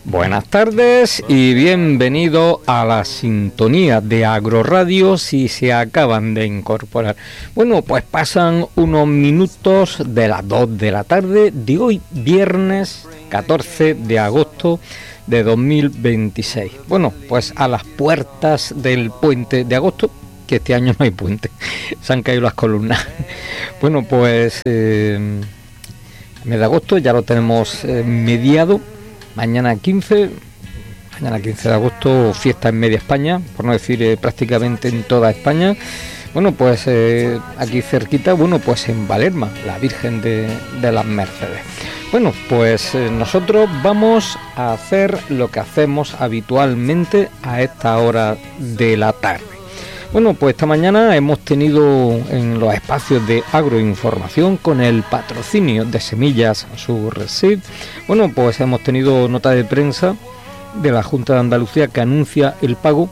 Buenas tardes y bienvenido a la sintonía de Agroradio si se acaban de incorporar. Bueno, pues pasan unos minutos de las 2 de la tarde de hoy, viernes 14 de agosto de 2026. Bueno, pues a las puertas del puente de agosto, que este año no hay puente, se han caído las columnas. Bueno, pues mes de agosto ya lo tenemos mediado. Mañana 15 de agosto, fiesta en media España, por no decir prácticamente en toda España. Bueno, pues aquí cerquita, bueno, pues en Valerma, la Virgen de las Mercedes. Bueno, pues nosotros vamos a hacer lo que hacemos habitualmente a esta hora de la tarde. Bueno, pues esta mañana hemos tenido en los espacios de agroinformación con el patrocinio de Semillas Surseed. Bueno, pues hemos tenido nota de prensa de la Junta de Andalucía que anuncia el pago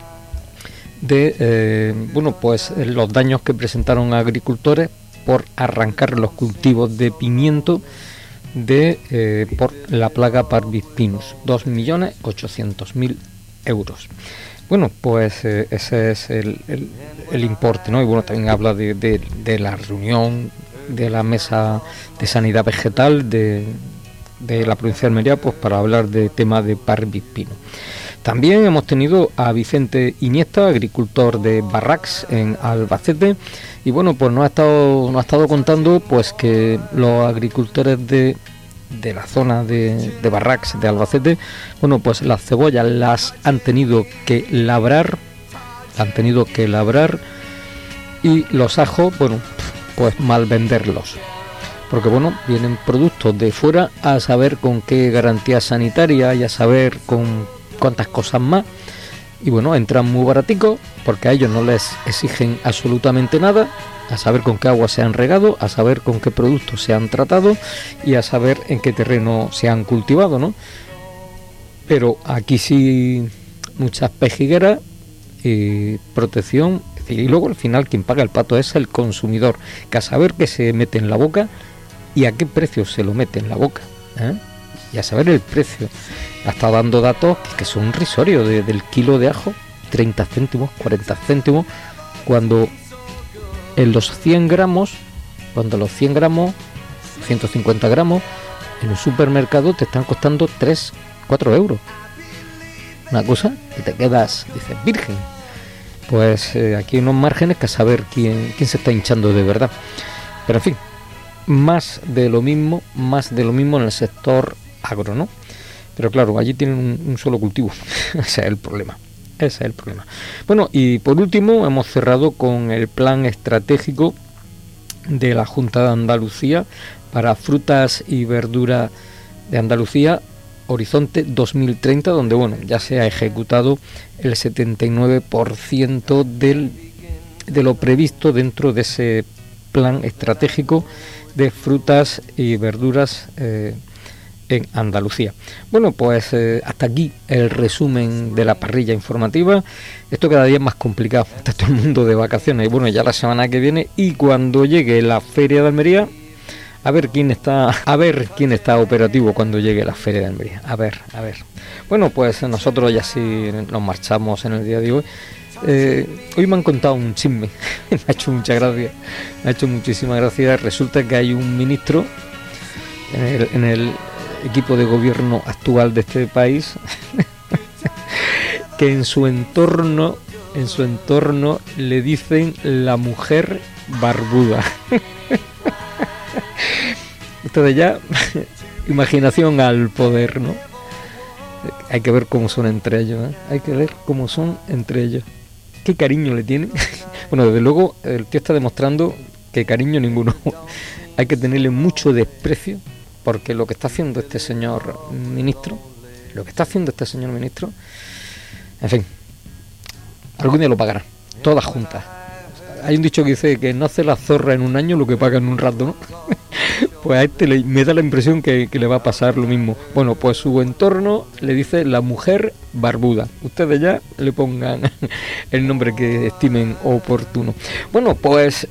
de pues los daños que presentaron agricultores por arrancar los cultivos de pimiento por la plaga Parvis Pinus, 2.800.000 euros. Bueno, pues ese es el importe, ¿no? Y bueno, también habla de la reunión de la mesa de sanidad vegetal de la provincia de Almería, pues para hablar de tema de Parvis Pinus. También hemos tenido a Vicente Iniesta, agricultor de Barracs en Albacete, y bueno, pues nos ha estado contando pues que los agricultores de la zona de Barracs de Albacete, bueno, pues las cebollas las han tenido que labrar y los ajos, bueno, pues mal venderlos, porque bueno, vienen productos de fuera a saber con qué garantía sanitaria y a saber con cuántas cosas más, y bueno, entran muy baraticos porque a ellos no les exigen absolutamente nada, a saber con qué agua se han regado, a saber con qué productos se han tratado y a saber en qué terreno se han cultivado, ¿no? Pero aquí sí muchas pejigueras y protección, y luego al final quien paga el pato es el consumidor, que a saber qué se mete en la boca y a qué precio se lo mete en la boca, y a saber el precio. Ha estado dando datos que son risorios del kilo de ajo, 30 céntimos, 40 céntimos, cuando los 100 gramos, 150 gramos, en un supermercado te están costando 3, 4 euros. Una cosa que te quedas, dices, virgen. Pues aquí hay unos márgenes que a saber quién se está hinchando de verdad. Pero en fin, más de lo mismo en el sector agro, ¿no? Pero claro, allí tienen un solo cultivo. Ese es el problema. Bueno, y por último hemos cerrado con el plan estratégico de la Junta de Andalucía para frutas y verduras de Andalucía, Horizonte 2030, donde bueno, ya se ha ejecutado el 79% de lo previsto dentro de ese plan estratégico de frutas y verduras en Andalucía. Bueno, pues hasta aquí el resumen de la parrilla informativa. Esto cada día es más complicado, está todo el mundo de vacaciones y bueno, ya la semana que viene, y cuando llegue la Feria de Almería, a ver quién está operativo cuando llegue la Feria de Almería. A ver. Bueno, pues nosotros ya sí nos marchamos en el día de hoy. Hoy me han contado un chisme, me ha hecho muchas gracias, me ha hecho muchísimas gracias. Resulta que hay un ministro en el equipo de gobierno actual de este país que en su entorno le dicen la mujer barbuda. Ustedes ya, imaginación al poder, ¿no? Hay que ver cómo son entre ellos, qué cariño le tienen. Bueno, desde luego el tío está demostrando que cariño ninguno. Hay que tenerle mucho desprecio, porque lo que está haciendo este señor ministro, en fin, algún día lo pagará, todas juntas. Hay un dicho que dice que no hace la zorra en un año lo que paga en un rato, ¿no? Pues a este me da la impresión que le va a pasar lo mismo. Bueno, pues su entorno le dice la mujer barbuda. Ustedes ya le pongan el nombre que estimen oportuno. Bueno, pues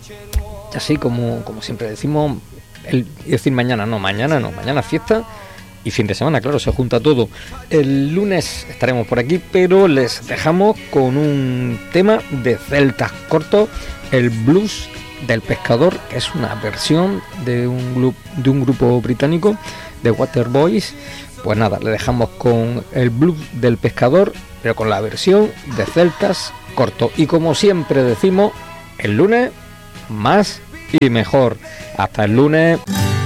así como siempre decimos, mañana fiesta, y fin de semana, claro, se junta todo. El lunes estaremos por aquí, pero les dejamos con un tema de Celtas Cortos, el Blues del Pescador, que es una versión de un grupo británico, de Waterboys. Pues nada, le dejamos con el Blues del Pescador, pero con la versión de Celtas Cortos. Y como siempre decimos, el lunes más y mejor. Hasta el lunes.